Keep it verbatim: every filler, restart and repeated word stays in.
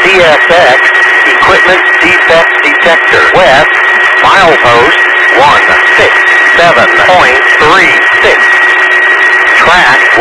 C S X Equipment Defect Detector. West, milepost one six seven point three six. Track